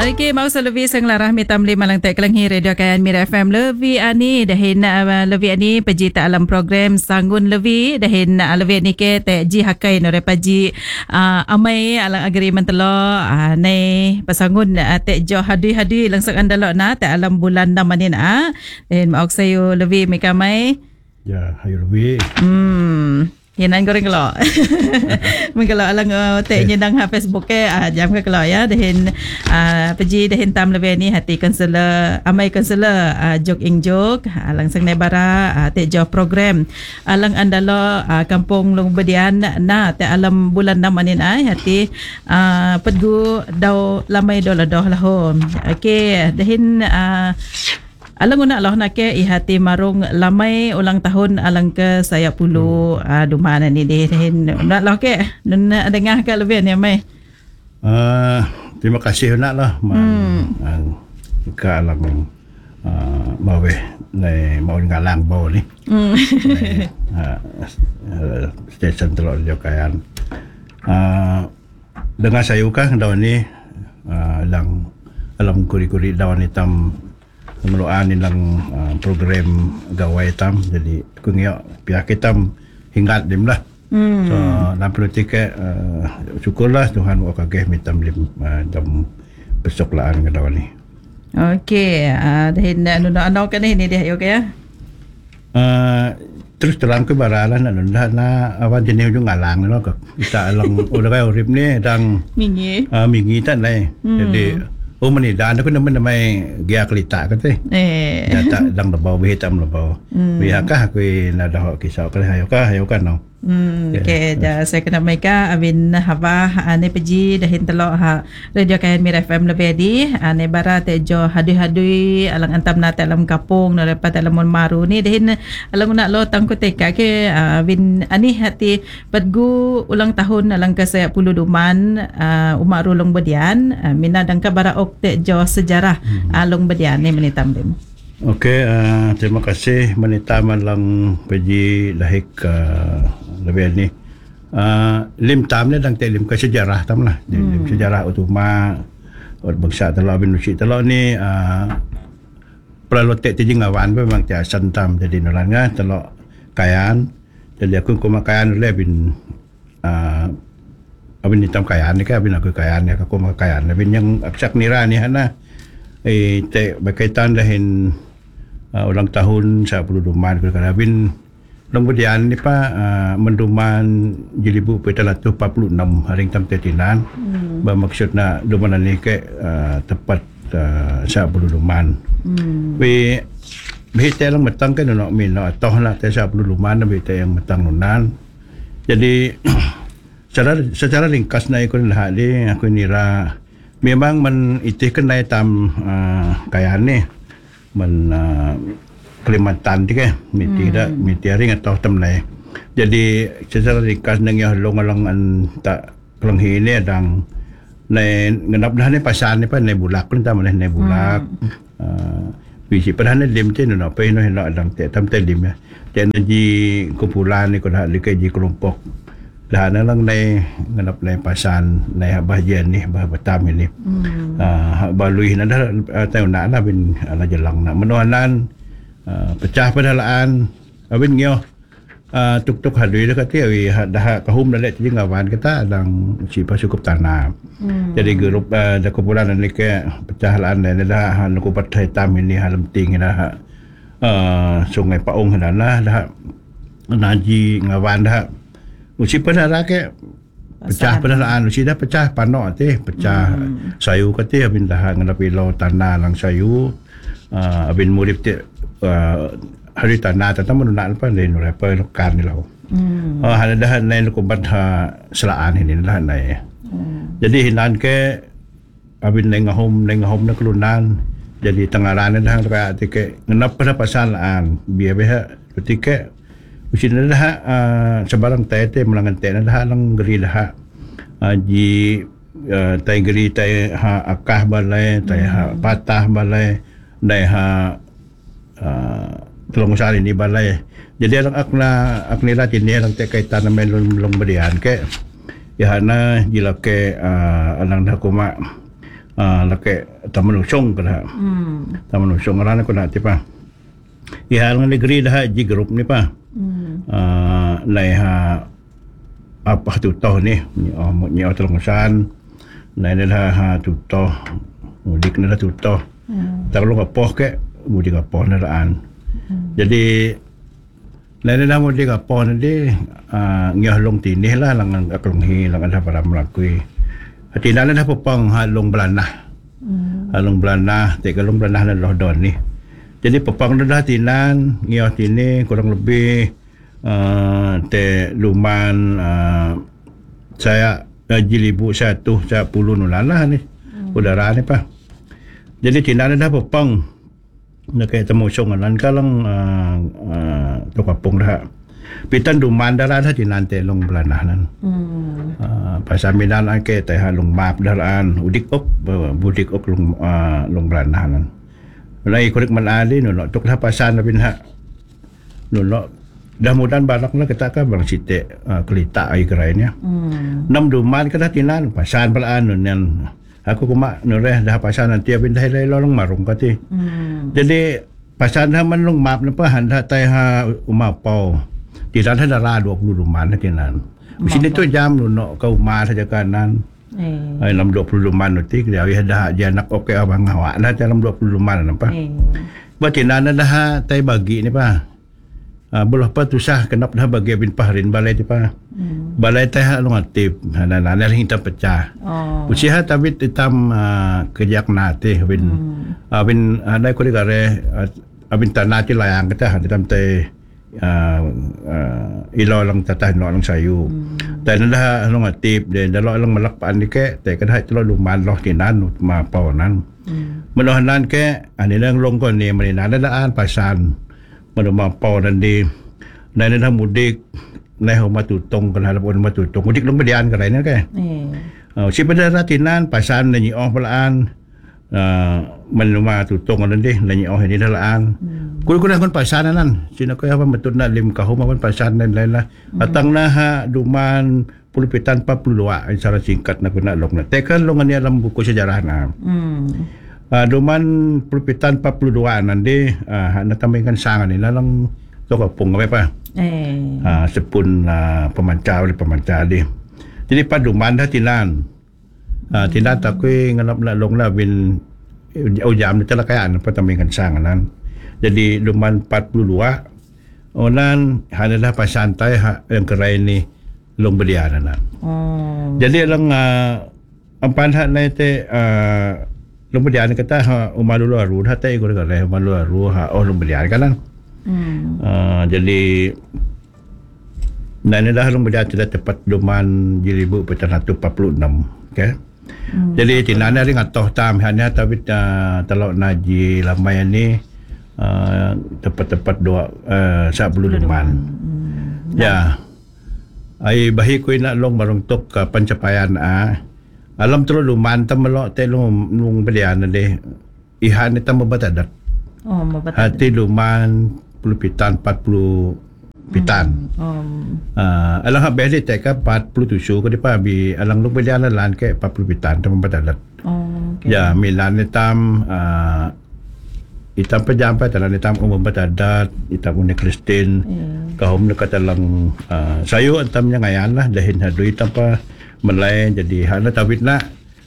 Okey, mau lebih sang larah mitam lima lang tek lang radio kayan Mira FM lebih ani dahin lebih ani peji ta alam program sanggun lebih dahin lebih ni ke te ji hakai no repaji amai alang agreement lo nei pasangun te jo hadi langsung andalo na te alam bulan namanin dahin mau sayo lebih mekamai ya hayo lebih Hinan goreng kelak. Mengkelak alang te nyendang ha Facebook ke jam ke kelak ya dahin peji dahin tam lebih ni hati konselor amai konselor jok ing jok langsung ne bara te jo program alang andalo kampung Long Bedian na te alam bulan namanin hati pedgu dau lamai dola doh lahom. Okey dahin alang una lah nak ke ihati marung lamai ulang tahun alang ke saya puluh dumana ni deh nak lah ke nun dengar ke lebih ni mai. Terima kasih nak lah ke alang bawe mau ngalang bawa ni. Stesen telok jokayan. Dengan saya kan daun ni alam kuri-kuri daun hitam pengelolaan nilang program gawai tam jadi kungiak pihak kita hinggat dim lah so dalam politik syukurlah Tuhan wakageh mitam lim dam besok laan kedawan ni. Okey dahin anu kan ni dia okey ya terus terang ke baralan na awan jenis ujung ngalang lo kita alang udah urip ni dang mingi tan lai jadi manidan aku namai gia kelita kata ya tak dang lebau hitam lebau biarkah aku nak dah kisah kali hayo kan no okey dah saya kena mereka abin haba ane peji dahin telok radio kayan Mira FM lebih di ane bara tejo hadi alang antam na dalam kapung na lepas dalam maru ni dahin alang nak lo tangku teka ke abin ani hati pedgu ulang tahun alang ke saya puluh duman umak Long Bedian mina dangka bara ok tejo sejarah Long Bedian ni menitam dim. Okey, terima kasih menitam lang peji lahik lebih ni. Lim tam ni dang te lim ke sejarah tam lah. Lim sejarah utama bangsa telok bin usi telok ni perlu tek tijing awan memang dia santam jadi nolanga telok kayan. Jadi aku kumakayan le bin abin hitam kayan ni ke abin aku kayan ni aku kumakayan abin yang aksak nira ni hana te berkaitan dahin ulang tahun 10 duman kerabin Long Bedian ni menduman jilibu petalatus 46 haring tam tetinan bermaksud nak duman ni ke tepat 10 duman we bihite lang matang kan no min no atoh na te 10 duman na bihite yang matang nunan jadi secara ringkas na ikon lahat ni aku nira memang menitihkan na tam kayan ni Kalimantan tu kan miti ring atau temlai jadi secara ringkas nang ya long tak kelenghi ni adang nai ngenap dah ni pasan ni nai bulak pun tam nai bulak visi padahal lim tu no pe no hendak adang tam lim ya jadi ji kumpulan ni ko dah ji kelompok dah lang nai ngenap nai pasan nai bahagian ni batam ini balui nada tahu nak bin ala jelang nak menuanan pecah padalaan abin ngio tuk hadui dekat dia dah kahum dah jadi ngawan kita dang si pasukup tanah jadi grup dah kumpulan ni ke pecah laan dah nak patai tam ini halam ting dah sungai Paung dah naji ngawan dah usi pada ke pecah padalaan usi dah pecah panok teh pecah sayu kate abin dah ngelapi lo tanah lang sayu abin murip te hari tanah tetamu nak apa lain apa lokan ni lau hal dah lain kubat selaan ini dah nai jadi hinan ke abin lengahom na kelunan jadi tengaran dah ka ke ngenap pada pasalaan biar ketika usin dah sebarang tete melangan tete dah lang geri dah ji tai geri tai akah balai tai patah balai dai tolong usah ini balai jadi orang aknila tini orang kaitan dengan Long Bedian ke ya na jila ke alang dah kuma laki taman usong kada taman usong arana ko dati pa ihalang negeri dah ji grup ni pa lai ha apa tu toh ni ni terungusan lai dah ha tu toh mudik na tu toh terlalu apoh ke mudik apoh na raan jadi lai dah mudik apoh nanti ngah long tinih lah lang aklong hi lang ada para melakui Tindakan dah pepang halung belanah. Halung belanah, halung belanah dan lohdon ni. Jadi pepang dah tinan, ngiyah tini kurang lebih te luman saya jilibu 110 nulalah ni. Udara ni pa. Jadi tindakan dah pepang nak kaya temu songan kalang tu kapung dah. Pitan duman darah dah tinan te long belanah nan. Pasaminan ke teh long map daraan udik ok budik ok long belanah nan. Lai korek man ali no tok lah pasan bin ha. No dah mudan balak na kita ka bang site kelita ai kerainya. Nam duman ka dah tinan pasan balaan no nan. Aku kuma no reh dah pasan nanti bin dai lolong marung ka ti. Jadi pasan dah man long map na pa handa tai ha umapau. Di sana ada radu 20 luman nanti nan. Di sini tu jam no kau ma saja kanan. Ai 20 luman nanti dia ada janak okey abang awak lah dalam 20 luman nampak. Berarti nana dah tai bagi ni pa. Belah pa tusah kenap dah bagi bin pahrin balai ti pa. Balai tai long aktif. Nana hitam pecah. Usia tapi hitam kejak nate bin ada ko digare abin tanah ti layang kita hitam tai ilo lang tatah no lang sayu dan dah long atip dan dalo lang malakpaan ni ke te kada ito luman loh tinan ma pawanan menohanan ke ani lang long ko ni maninana daan pasan menuma pawanan di nai dah mudik nai ho matutong kan halap on matutong mudik long bedian ka lain ke si pada tinan pasan ni oh pelaan menuma tutong nan di nai oh ni dalaan Kuda-kuda kon pasanan sino ko apa metod na lim kahom kon pasanan lain atang na ha duman pulupitan 42 ay sara singkat na kuna lok na tekan longan ni alam buku sejarah na duman pulupitan 42 nandi natamikan sangan nila lang to kapung pa sepun pemancar oleh pemancar di jadi paduman dah tinan tinan takui ngalap na long na bin jam ni telakayaan patamikan sangan nan jadi luman 42 onan hanalah pasantai yang kerai ni long bediana na. Jadi lang ampan hat nai te long bediana kata umalu aru hat te ko kerai umalu aru long bediana kan. Jadi nai dah long bediana tidak tepat luman 1446 okey. Jadi tinana ring atoh tam hanya tapi telok naji lamai ni tepat-tepat 10 luman. Ya. Ai bahi ko ina long marong tok pencapaian alam terus luman tamelok te long belian de. Ihan eta mabatadat. Mabatadat. Hati luman pulupitan 40 pitan. Alang habeli te ka 47 ko di pa bi alang long belian lan ke 40 pitan tam mabatadat. Ya milan tam itam pejampai talan itam umum batadat itam unik Kristin kahum dekat dalam sayu antamnya ngayan lah dahin hadu itam pa melai jadi hana tawit na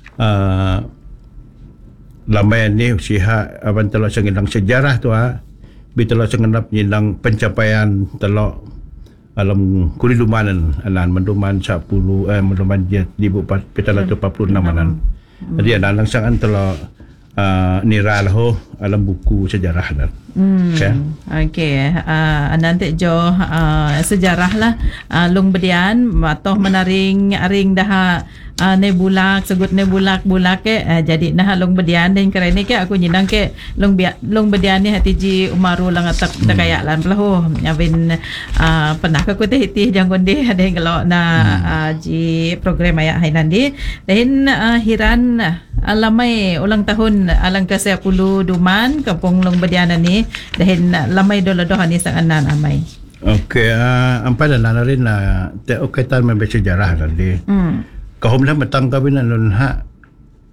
lamai ni usiha aban telok sengilang sejarah tu bitelo sengenap nyilang pencapaian telok alam kuli lumanan anan menduman 10 menduman 1446 anan jadi anan langsangan telok niral ho alam buku sejarah dan okey nanti jo sejarah lah long bedian matoh menaring aring dah nebulak segut nebulak bulak ke jadi nah long bedian dan kerana ke aku nyinang ke long bedian ni hati ji umaru lang atak kayak lan pelahu abin pernah ke ku teh janggon deh ada kalau na ji program ayak hainan di dan hiran lamai ulang tahun alang ke 10 duman kampung long bedian ni dan lamai dolah-dolah ni sanganan amai. Okey ampai dan rin te okey tan membaca sejarah tadi. Kahum dah metang kawinan nun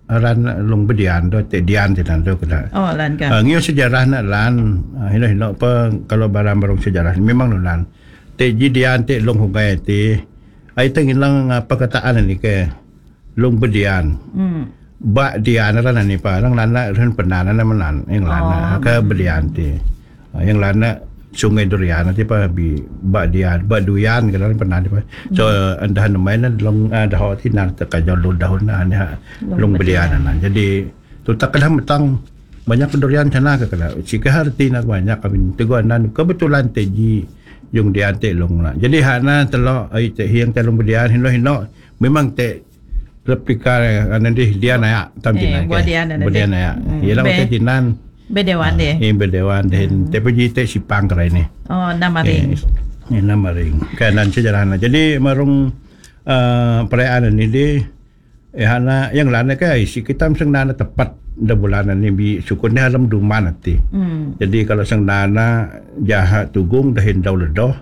ran long bedian do te dian te dan do kada. Oh lan ka. Ngio sejarah nak lan hino apa kalau barang-barang sejarah memang lan. Te dian te long hugai te ai tengin lang perkataan ni ke long bedian. Ba dian ran ni pa lang lan ran penan nan menan yang lan ka bedian te. Yang lan Sungai Durian nanti pa bi ba duyan kan pernah pa so andahan mainan long dah ti nak terkajal dahun ni long bedian jadi tu tak kena metang banyak durian sana ke kala jika harti nak banyak kami teguan nan kebetulan teji yung dian te long na jadi hana telo ai te hiang te long bedian hino memang te replika nanti dian ya tampilan bedian ya ialah te tinan Bedewan deh. Bedewan deh. Tapi jite sipang kerai ni. Oh, Namaring. Namaring. Kanan sejarahnya. Jadi marung perayaan ini di hana yang lain ke isi kita seng nana tepat dah bulanan ni bi syukurnya alam duman nanti. Jadi kalau seng nana jahat tugung dahin dau ledoh.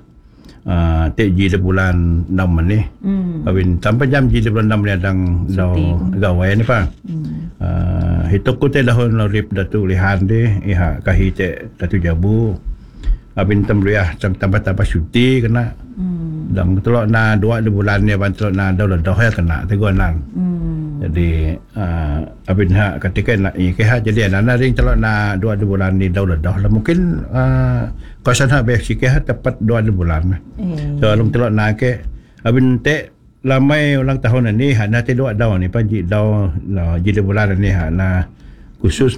Ji dah bulan 6 ni. Abin sampai jam ji dah bulan 6 ni adang dau gawai ni pa. Hitok ko te dahon lorip datu lihan de iha kahi te datu jabu abin tamriah cam tambah syuti kena dang telok na 2 bulan ni ban telok na dah ya kena teguanan jadi abin ha ketika nak ke ha jadi ana ring telok na 2 bulan ni dah lah mungkin kawasan ha be sikah tepat 2 bulan so alum telok na ke abin te lamai ulang tahun ni hana te dua daun ni panji daun jadi bulan ni hana khusus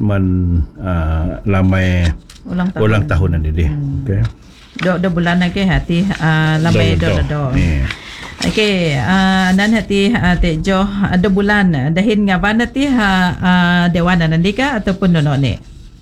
lamai ulang tahun ni deh. Okey. Dua bulan ke hati lamai do. Okey, nan hati te jo ada bulan dahin ngawan hati dewan nanti ka ataupun nono ni.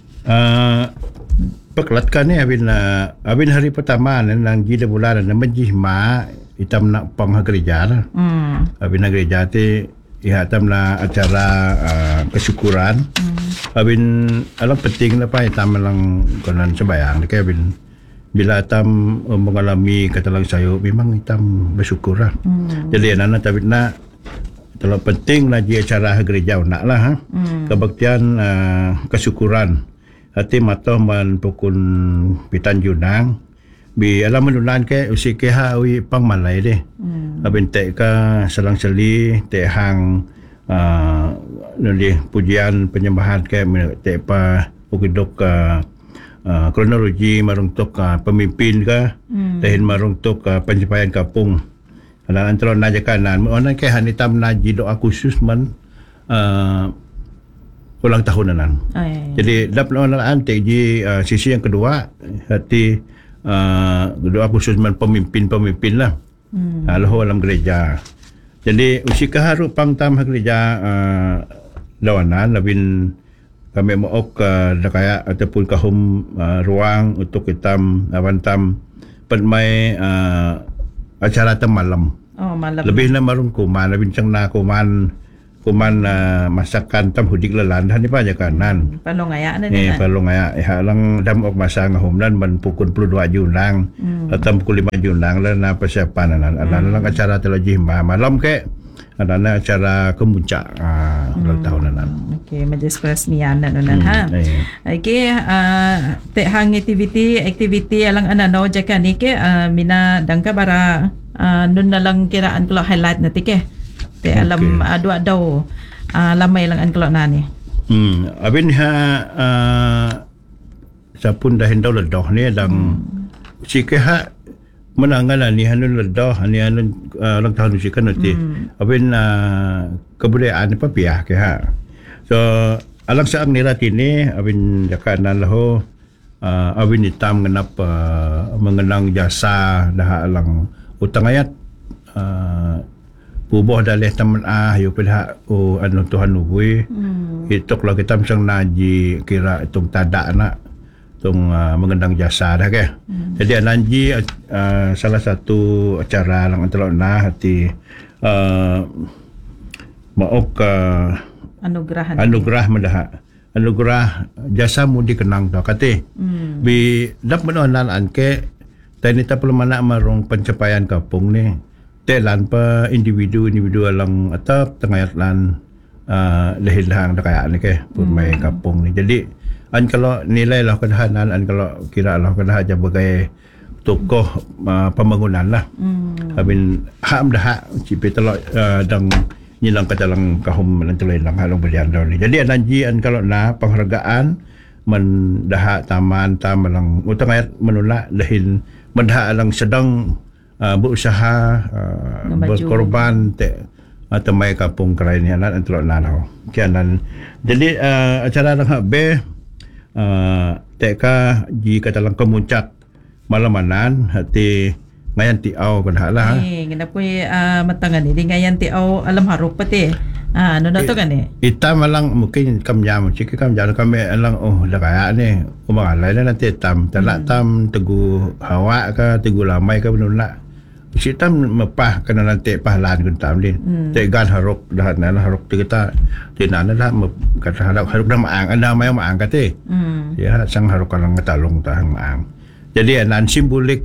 Perkelatkan ni abin hari pertama nang jadi bulan nan menjihma hitam nak pang gereja lah. Abin gereja tu hitam nak acara kesyukuran. Abin alam penting lah pa hitam lang konan sembayang. Kaya abin bila hitam mengalami katalang sayo memang hitam bersyukur lah. Jadi anak tapi nak terlalu penting lah di acara gereja nak lah. Kebaktian kesyukuran. Hati matoh man pukul pitan junang. Bi alam menulan ke usi ke ha wi pang malai deh. Abin te ka selang seli te hang nanti pujian penyembahan ke te pa ukidok kronologi marung tok pemimpin ka tehin marung tok penyampaian kapung. Anak antara najakanan ona ke hanitam naji doa khusus man ulang tahunan. Jadi dapat onalan te ji sisi yang kedua hati doa khusus pemimpin lah. Lalu dalam gereja. Jadi usika haru pangtam gereja lawanan labin kami maok dakaya ataupun kahum ruang untuk kita awantam permai acara malam. Oh malam. Lebih na marun kuman labin cang na kuman masakan tam hudik lelan han pa ja kanan palongaya na ni palongaya halang dam ok masa ngahum dan ban pukul 22 junang atau pukul 5 junang lan na persiapan lang acara teologi malam ke ada acara kemuncak ulang tahun nan. Okey majlis peresmian nan ha. Okey te hang aktiviti alang anano jakan ni ke mina dangka bara nun nalang kiraan kalau highlight nanti ke te alam dua dau lamai lang an kelok nani. Abin sapun dah hendau ledoh ni dang sikah menangan ni hanun ledoh ni hanun lang tahun sikan nanti. Abin kebudayaan apa pihak ke ha. So alang saang nirat ini abin jakanan lahu abin hitam genap mengenang jasa dah alang utang ayat bubuh dalih taman yu pihak anu Tuhan ubui hitok lah kita misang naji kira itung tadak nak itung mengendang jasa dah ke jadi naji salah satu acara lang antelok na hati maok anugerah mendah anugerah jasa mudi kenang tau kate bi dap menonan anke tani ta perlu mana marung pencapaian kampung ni telan pa individu lang atap tengayat lan lahang dah kayak ni ke pun mai kampung ni. Jadi an kalau nilai lah kedahanan, an kalau kira lah kedah sebagai tokoh pembangunan lah. Habin ham dah cipi telok dang nyilang katalang kahum nantulen lang halong belian daw ni. Jadi anji an kalau na penghargaan mendah taman tam lang utang ayat menolak dahin mendah lang sedang berusaha berkorban atau mai kampung kerai ni anak telok na lau. Kianan. Jadi acara lang be teka ji katalang kemuncak malamanan hati ngayan tiaw kan hala. Kenapa matangan ni ngayan tiaw alam haruk pati. Ano na to kan ni? Ita malang mungkin kamjam cik kamjam kami alang dah kaya ni. Umangalai na nanti tam talak tam teguh hawa ka teguh lamai ka benula. Si tam mepah kena nanti pahlan kun tam lin. Tegan haruk dah na haruk kita tinan dah kata haruk dah maang anda mai maang kate. Ya sang haruk kalang talong tahang maang. Jadi nan simbolik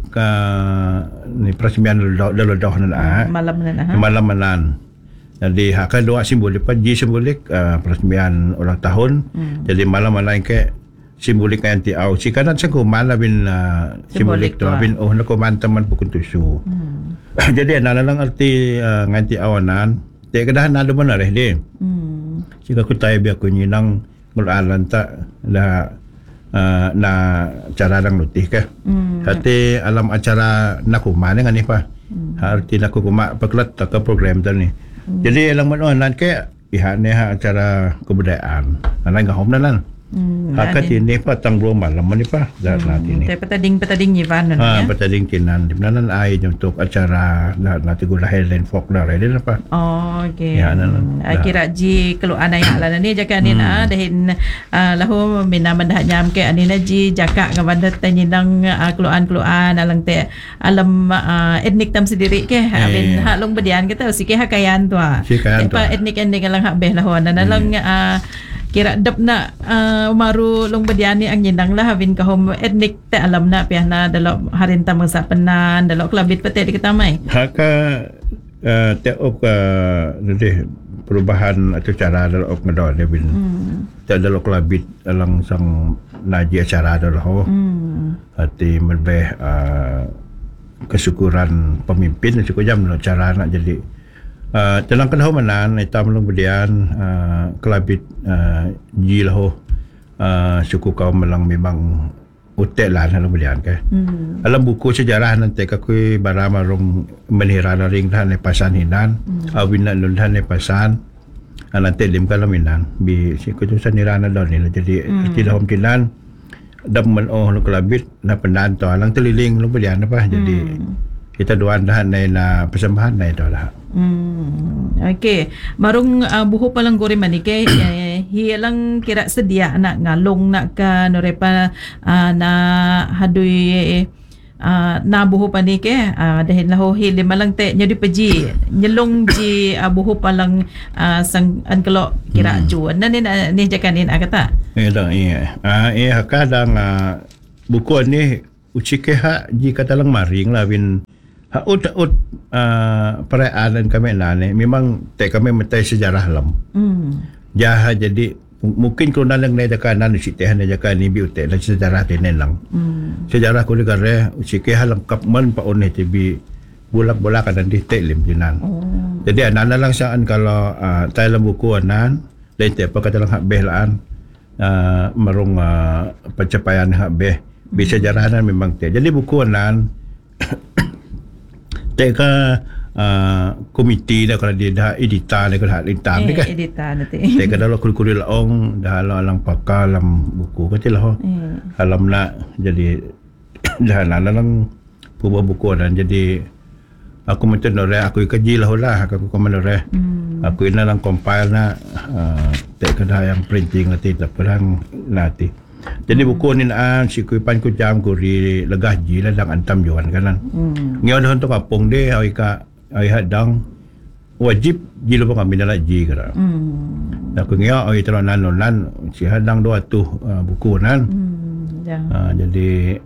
ni peresmian dah malam nan. Jadi hak kedua simbolik ji simbolik peresmian ulang tahun. Jadi malam ke simbolik yang tiaw. Si kanan sa kuman labin simbolik tu labin nak kuman teman pukun tusu. Jadi nan lang arti nganti awanan. Te kedahan ada benar dia. Jika aku tahu biar aku nyinang mulalan tak dah na cara lang lutih ke. Hati alam acara nakuman dengan ni pa. Arti nakukuma paklat tak ke program tu ni. Jadi alam manuan ke pihak ni acara kebudayaan. Nan gahom nan. Hakat ini pa tang belum malam ni pa dah nanti ni. Petading Ivan ya. Petading kinan. Di mana ai untuk acara nanti gula Highland Folk dah ready apa. Oh okey. Ya nan. Kira ji kalau anak lah ni jaka ni dahin lahu minaman dah nyam ke ani ji jaka ngabanda tanyinang keluan alang te alam etnik tam sendiri ke abin hak long bedian kita sikit hakayan tu pa etnik alang hak beh lahu nan alang kira dap na maru long bediani ang nyindang lah habin kahom etnik te alam na piah na dalok harinta mangsa penan dalok klabit pete di ketamai haka teop nanti perubahan atau cara dalok ngedol dia bin dalok klabit alang sang naji acara dalok hati melbeh kesyukuran pemimpin cukup jam cara nak jadi dalam kedahumanan itam long bedian kelabit jilah suku kaum melang memang utek lah long bedian ke dalam buku sejarah nanti kakui barama rong menira ring dan pasan hinan awinan lundhan pasan nanti lim kalaminan bi siku tu sanirana don ni jadi tidak homkinan dam men long kelabit na penan to alang teliling long bedian apa jadi kita doan dah na persembahan na ito lah. Okay. Marung buho palang gori manike hilang kira sedia nak ngalong nak ka norepa na hadui na buho panike dahil laho hili malang te nyadi peji nyelong ji buho palang sang ankelo kira juan na ni jakanin akata. Iya kadang buku ni ucike ha ji kata lang maring lawin ut perayaan kami lah ni memang kami metai sejarah lam. Jah jadi mungkin kalau nang nai jakanan si teh nai jakan ni biu teh sejarah tenen lang. Sejarah ko negara si ke halam kapman pa on ni tibi bulak-bulak dan di teh lim jinan. Jadi anan lang saan kalau tay lam buku anan lain teh apa kata lang hak behlaan marung pencapaian hak beh bisa jaranan memang teh. Jadi buku anan teka komiti dah kalau dia dah edita dah kalau lintam ni kan edita nanti teka dalam kuri-kuri laong dah alang pakal dalam buku kecil lah alam nak jadi dah alang pubah buku dan jadi aku macam nore aku kaji lah aku komandore aku ini dalam compile nak teka dah yang printing nanti tak perang nanti. Jadi buku ni si kuipan ku jam kuri legah ji lah dang antam juan kanan. Ngau dah untuk kapung dia ai hadang wajib ji lupa kami dalam ji kira. Aku ngau ai teronan nonan si hadang dua tu buku nan. Jadi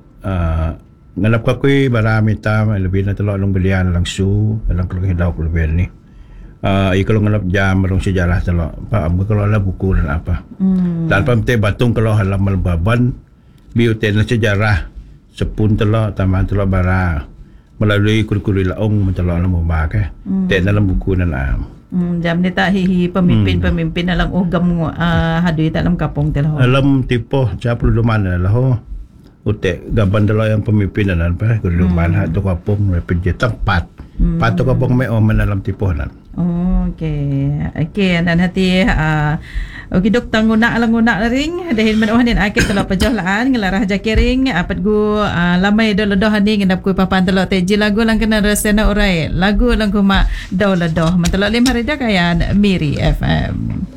ngalap ka kui bara mitam lebih na telok long belian langsung dalam keluar hidup lebih ni. kalau ngelap jam merong sejarah telo pa kalau lah buku dan apa dan pamte batung kalau halaman baban biuten sejarah sepun telo taman telo bara melalui kurikulum laong mentelo alam membake ten dalam buku dan jam ni tak hihi pemimpin dalam ugam hadui dalam kapong telo alam tipo siapa lu mana lah ho utek gaban telo yang pemimpin dan apa kurikulum mana tu kapong repje tempat patu kapong me o dalam tipo nan. Okay, dan hati okay dok tangguna ring dahin menohanin akit telo pajahlaan ngelarah jakiring apat gu lamai doh ni ngendap ku papan telo teji lagu lang kena resena urai lagu lang kuma doh mentelo 5 hari dah kayan Miri FM.